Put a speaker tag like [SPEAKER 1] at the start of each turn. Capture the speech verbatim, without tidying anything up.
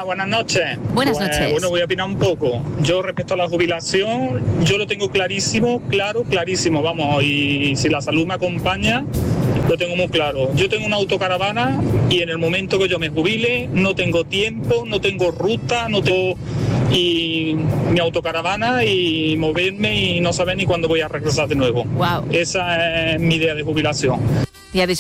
[SPEAKER 1] buenas noches.
[SPEAKER 2] Buenas
[SPEAKER 1] Pues,
[SPEAKER 2] noches.
[SPEAKER 1] Bueno, voy a opinar un poco. Yo respecto a la jubilación, yo lo tengo clarísimo, claro, clarísimo, vamos, y si la salud me acompaña, lo tengo muy claro. Yo tengo una autocaravana y en el momento que yo me jubile, no tengo tiempo, no tengo ruta, no tengo... y mi autocaravana y moverme y no saber ni cuándo voy a regresar de nuevo.
[SPEAKER 2] Wow.
[SPEAKER 1] Esa es mi idea de jubilación.
[SPEAKER 2] Y a